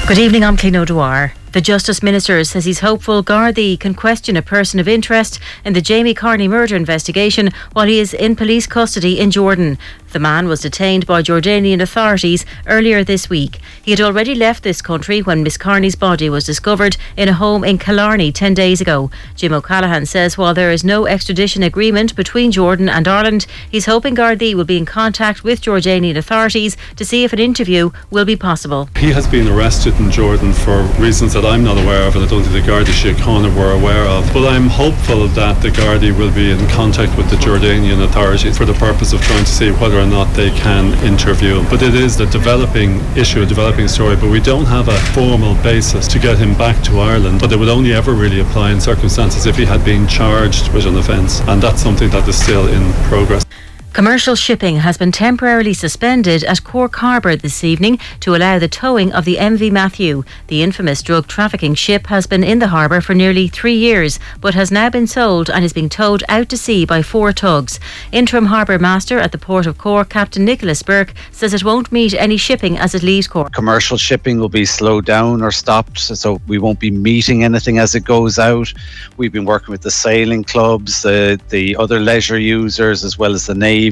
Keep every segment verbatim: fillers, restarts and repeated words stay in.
Good evening, I'm Clín O'Dwyer. The Justice Minister says he's hopeful Gardaí can question a person of interest in the Jamie Carney murder investigation while he is in police custody in Jordan. The man was detained by Jordanian authorities earlier this week. He had already left this country when Miss Carney's body was discovered in a home in Killarney ten days ago. Jim O'Callaghan says while there is no extradition agreement between Jordan and Ireland, he's hoping Gardaí will be in contact with Jordanian authorities to see if an interview will be possible. He has been arrested in Jordan for reasons that I'm not aware of, and I don't think the Garda Síochána were aware of. But I'm hopeful that the Gardaí will be in contact with the Jordanian authorities for the purpose of trying to see whether or not they can interview him. But it is a developing issue, a developing story, but we don't have a formal basis to get him back to Ireland. But it would only ever really apply in circumstances if he had been charged with an offence, and that's something that is still in progress. Commercial shipping has been temporarily suspended at Cork Harbour this evening to allow the towing of the M V Matthew. The infamous drug trafficking ship has been in the harbour for nearly three years but has now been sold and is being towed out to sea by four tugs. Interim Harbour Master at the Port of Cork, Captain Nicholas Burke, says it won't meet any shipping as it leaves Cork. Commercial shipping will be slowed down or stopped, so we won't be meeting anything as it goes out. We've been working with the sailing clubs, uh, the other leisure users, as well as the Navy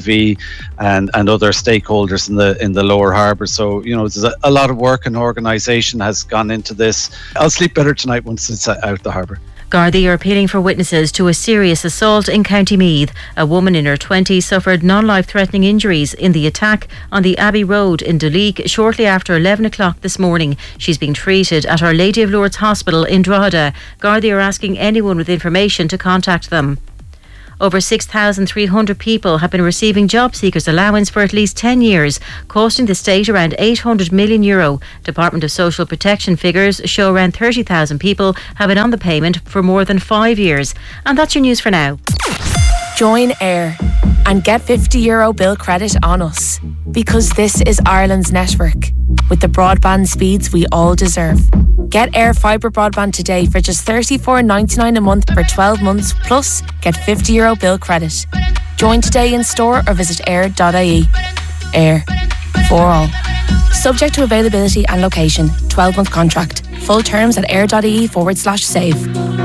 and and other stakeholders in the in the lower harbour. So you know, there's a, a lot of work and organisation has gone into this. I'll sleep better tonight once it's out the harbour. Gardaí are appealing for witnesses to a serious assault in County Meath. A woman in her twenties suffered non-life-threatening injuries in the attack on the Abbey Road in Duleek shortly after eleven o'clock this morning. She's being treated at Our Lady of Lourdes Hospital in Drogheda. Gardaí are asking anyone with information to contact them. Over six thousand three hundred people have been receiving job seekers allowance for at least ten years, costing the state around eight hundred million euro. Department of Social Protection figures show around thirty thousand people have been on the payment for more than five years. And that's your news for now. Join Air and get fifty euro bill credit on us, because this is Ireland's network with the broadband speeds we all deserve. Get Air Fibre broadband today for just thirty-four ninety-nine a month for twelve months, plus get fifty euro bill credit. Join today in store or visit air dot I E. Air, for all. Subject to availability and location. twelve month contract. Full terms at air.ie forward slash save.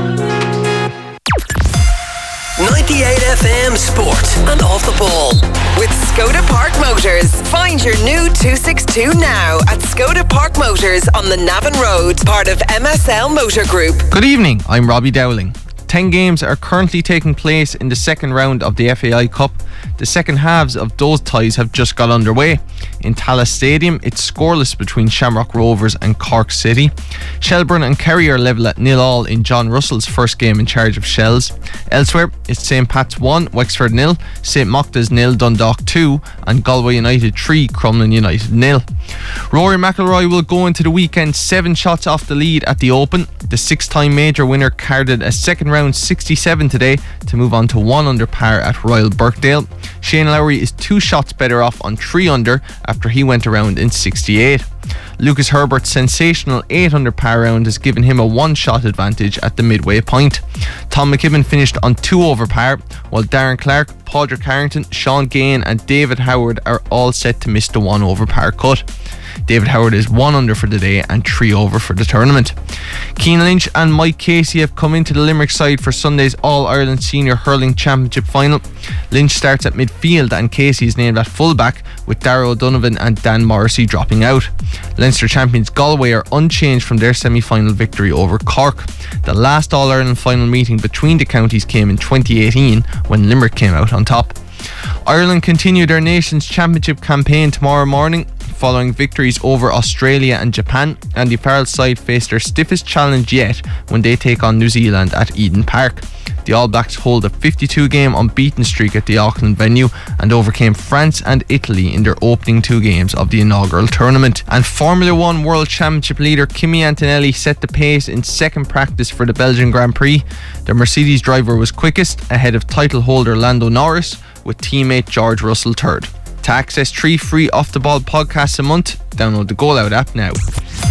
ninety-eight F M Sport and Off the Ball with Skoda Park Motors. Find your new two sixty-two now at Skoda Park Motors on the Navan Road, part of M S L Motor Group. Good evening, I'm Robbie Dowling. Ten games are currently taking place in the second round of the F A I Cup. The second halves of those ties have just got underway. In Tallaght Stadium, it's scoreless between Shamrock Rovers and Cork City. Shelbourne and Kerry are level at nil all in John Russell's first game in charge of Shells. Elsewhere, it's Saint Pat's one, Wexford nil, Saint Mocta's nil, Dundalk two, and Galway United three, Crumlin United nil. Rory McIlroy will go into the weekend seven shots off the lead at the Open. The six-time major winner carded a second round sixty-seven today to move on to one under par at Royal Birkdale. Shane Lowry is two shots better off on three under after he went around in sixty-eight. Lucas Herbert's sensational eight under par round has given him a one-shot advantage at the midway point. Tom McKibben finished on two over par, while Darren Clark, Padraig Harrington, Sean Gain and David Howard are all set to miss the one over par cut. David Howard is one under for the day and three over for the tournament. Cian Lynch and Mike Casey have come into the Limerick side for Sunday's All-Ireland Senior Hurling Championship final. Lynch starts at midfield and Casey is named at fullback, with Darragh O'Donovan and Dan Morrissey dropping out. Leinster champions Galway are unchanged from their semi-final victory over Cork. The last All-Ireland final meeting between the counties came in twenty eighteen when Limerick came out on top. Ireland continue their nation's championship campaign tomorrow morning, following victories over Australia and Japan, and the Farrell side face their stiffest challenge yet when they take on New Zealand at Eden Park. The All Blacks hold a fifty-two game unbeaten streak at the Auckland venue and overcame France and Italy in their opening two games of the inaugural tournament. And Formula One World Championship leader Kimi Antonelli set the pace in second practice for the Belgian Grand Prix. The Mercedes driver was quickest, ahead of title holder Lando Norris, with teammate George Russell third. To access three free Off the Ball podcasts a month, download the Goal Out app now.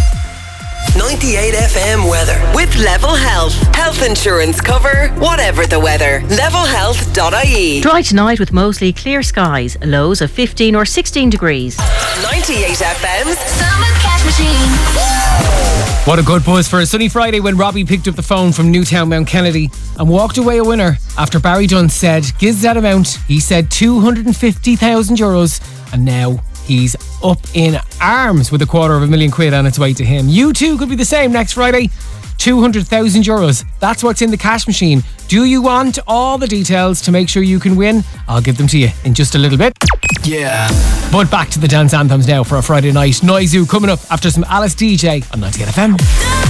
ninety-eight F M weather with Level Health. Health insurance cover, whatever the weather. level health dot I E. Dry tonight with mostly clear skies. Lows of fifteen or sixteen degrees. ninety-eight F M's Summer Cash Machine. What a good buzz for a sunny Friday when Robbie picked up the phone from Newtown Mount Kennedy and walked away a winner after Barry Dunn said, gives that amount. He said two hundred fifty thousand euros, and now he's up in arms with a quarter of a million quid on its way to him. You too could be the same next Friday. two hundred thousand euros. That's what's in the cash machine. Do you want all the details to make sure you can win? I'll give them to you in just a little bit. Yeah. But back to the dance anthems now for a Friday night. Noizu coming up after some Alice D J on ninety-eight F M.